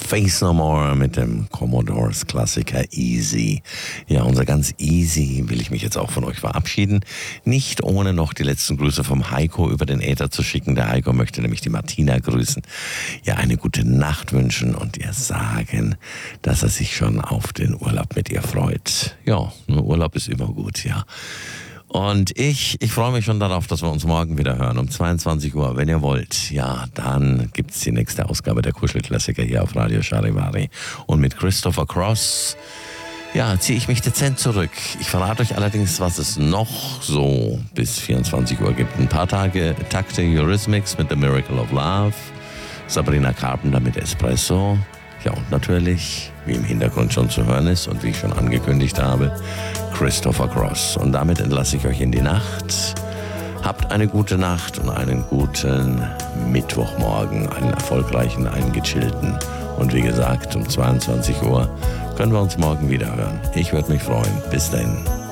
Faith No More mit dem Commodores Klassiker Easy. Ja, unser ganz easy will ich mich jetzt auch von euch verabschieden. Nicht ohne noch die letzten Grüße vom Heiko über den Äther zu schicken. Der Heiko möchte nämlich die Martina grüßen, ihr eine gute Nacht wünschen und ihr sagen, dass er sich schon auf den Urlaub mit ihr freut. Ja, Urlaub ist immer gut, ja. Und ich freue mich schon darauf, dass wir uns morgen wieder hören, um 22 Uhr, wenn ihr wollt. Ja, dann gibt's die nächste Ausgabe der Kuschelklassiker hier auf Radio Charivari. Und mit Christopher Cross, ja, ziehe ich mich dezent zurück. Ich verrate euch allerdings, was es noch so bis 24 Uhr gibt. Ein paar Takte Eurythmics mit The Miracle of Love, Sabrina Carpenter mit Espresso. Ja, und natürlich, wie im Hintergrund schon zu hören ist und wie ich schon angekündigt habe, Christopher Cross. Und damit entlasse ich euch in die Nacht. Habt eine gute Nacht und einen guten Mittwochmorgen, einen erfolgreichen, einen gechillten. Und wie gesagt, um 22 Uhr können wir uns morgen wieder hören. Ich würde mich freuen. Bis dahin.